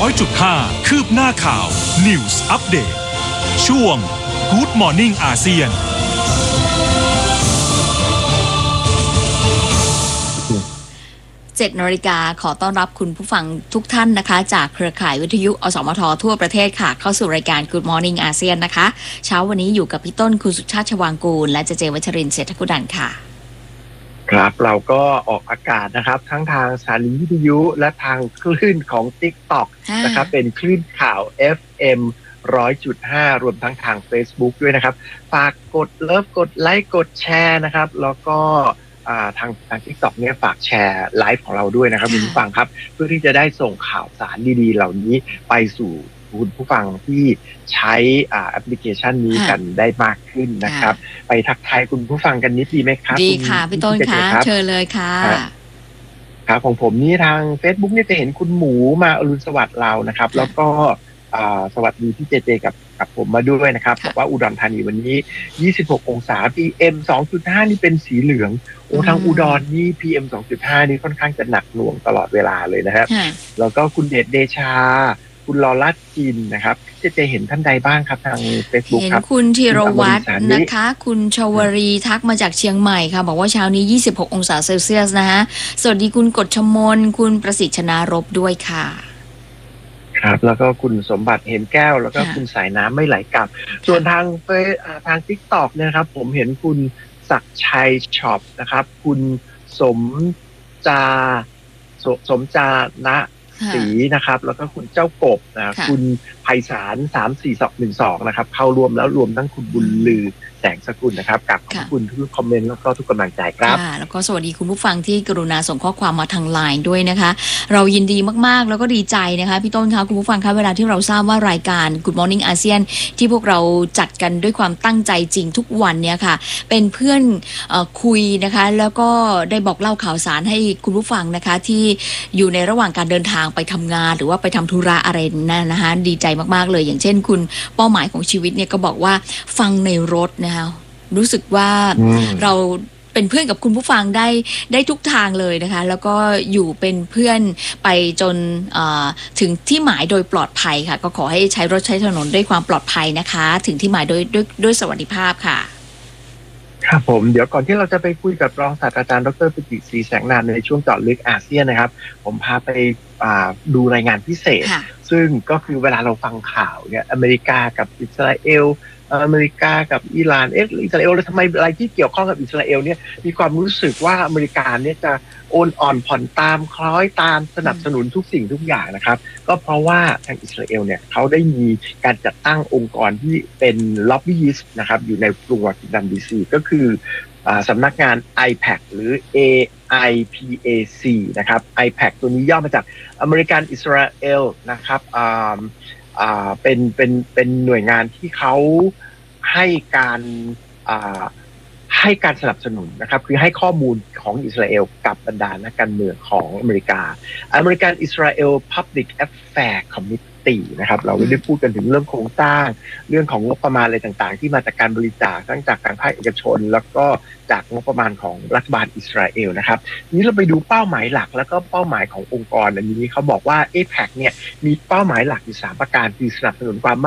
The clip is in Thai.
100.5 คืบหน้าข่าว News Update ช่วง Good Morning อาเซียน 7 นาฬิกาขอต้อนรับคุณผู้ฟังทุกท่านนะคะจากเครือข่ายวิทยุอสมททั่วประเทศค่ะเข้าสู่รายการ Good Morning อาเซียนนะคะเช้าวันนี้อยู่กับพี่ต้นคุณสุชาติชวางกูลและเจเจวัชรินทร์เศรษฐกุดันค่ะครับเราก็ออกอากาศนะครับทั้งทางสถานีวิทยุและทางคลื่นของ TikTok นะครับเป็นคลื่นข่าว FM 100.5 รวมทั้งทาง Facebook ด้วยนะครับฝากกดเลิฟกดไลค์กดแชร์นะครับแล้วก็ทาง TikTok เนี่ยฝากแชร์ไลฟ์ของเราด้วยนะครับคุณผู้ฟังครับเพื่อที่จะได้ส่งข่าวสารดีๆเหล่านี้ไปสู่คุณผู้ฟังที่ใช้แอปพลิเคชันนี้กันได้มากขึ้นนะครับไปทักทายคุณผู้ฟังกันนิดดีไหมครับดีค่ะพี่ต้นคะเชิญเลยค่ะครับของผมนี่ทาง Facebook เนี่ยจะเห็นคุณหมูมาอรุณสวัสดิ์เรานะครับแล้วก็สวัสดีพี่เจเจกับผมมาด้วยนะครับบอกว่าอุดรธานีวันนี้26องศา PM 2.5 นี่เป็นสีเหลืองทางอุดรนี่ PM 2.5 นี่ค่อนข้างจะหนักหน่วงตลอดเวลาเลยนะครับแล้วก็คุณเดชเดชาคุณลอลัดจินนะครับจะเห็นท่านใดบ้างครับทาง Facebook ครับเห็นคุณธีรวัฒน์นะคะคุณชวรีทักมาจากเชียงใหม่ค่ะบอกว่าเช้านี้26องศาเซลเซียสนะฮะสวัสดีคุณกฎชมนคุณประสิทธิ์ชนารบด้วยค่ะครับแล้วก็คุณสมบัติเห็นแก้วแล้วก็คุณสายน้ำไม่ไหลกลับส่วนทาง TikTok เนี่ยครับผมเห็นคุณศักชัยช็อปนะครับคุณสมจานะสีนะครับแล้วก็คุณเจ้ากบนะคุณไพศาล34212นะครับเข้ารวมแล้วรวมทั้งคุณบุญลือแสงสกุลนะครับกับขอบคุณทุกคอมเมนต์แล้วก็ทุกกำลังใจครับแล้วก็สวัสดีคุณผู้ฟังที่กรุณาส่งข้อความมาทางไลน์ด้วยนะคะเรายินดีมากๆแล้วก็ดีใจนะคะพี่ต้นคะคุณผู้ฟังคะเวลาที่เราทราบว่ารายการ Good Morning อาเซียนที่พวกเราจัดกันด้วยความตั้งใจจริงทุกวันเนี่ยค่ะเป็นเพื่อนคุยนะคะแล้วก็ได้บอกเล่าข่าวสารให้คุณผู้ฟังนะคะที่อยู่ในระหว่างการเดินทางไปทำงานหรือว่าไปทำธุระอะไรนั่นนะคะดีใจมากๆเลยอย่างเช่นคุณเป้าหมายของชีวิตเนี่ยก็บอกว่าฟังในรถรู้สึกว่าเราเป็นเพื่อนกับคุณผู้ฟังได้ทุกทางเลยนะคะแล้วก็อยู่เป็นเพื่อนไปจนถึงที่หมายโดยปลอดภัยค่ะก็ขอให้ใช้รถใช้ถนนด้วยความปลอดภัยนะคะถึงที่หมายด้วยสวัสดิภาพค่ะครับผมเดี๋ยวก่อนที่เราจะไปคุยกับรองศาสตราจารย์ดร.ปิติ ศรีแสงนามในช่วงเจาะลึกอาเซียนนะครับผมพาไปดูรายงานพิเศษซึ่งก็คือเวลาเราฟังข่าวเนี่ยอเมริกากับอิสราเอลอเมริกากับอิหร่านอิสราเอลแล้วทำไมอะไรที่เกี่ยวข้องกับอิสราเอลเนี่ยมีความรู้สึกว่าอเมริกาเนี่ยจะโอนอ่อนผ่อนตามคล้อยตามสนับสนุนทุกสิ่งทุกอย่างนะครับก็เพราะว่าทางอิสราเอลเนี่ยเขาได้มีการจัดตั้งองค์กรที่เป็นล็อบบี้ยิสต์นะครับอยู่ในกรุงวอชิงตันดีซีก็คือสำนักงาน IPAC หรือ AIPAC นะครับ IPAC ตัวนี้ย่อมาจาก American Israel นะครับเป็นหน่วยงานที่เขาให้การสนับสนุนนะครับคือให้ข้อมูลของอิสราเอลกับบรรดานักการเมืองของอเมริกา American Israel Public Affairs Committee นะครับเราไม่ได้พูดกันถึงเรื่องโครงสร้างเรื่องของงบประมาณอะไรต่างๆที่มาจากการบริจาคทั้งจากการภาคเอกชนแล้วก็จากงบประมาณของรัฐบาลอิสราเอลนะครับนี้เราไปดูเป้าหมายหลักแล้วก็เป้าหมายขององค์กรอันนี้เขาบอกว่า AIPAC เนี่ยมีเป้าหมายหลักอยู่3ประการคือสนับสนุนความ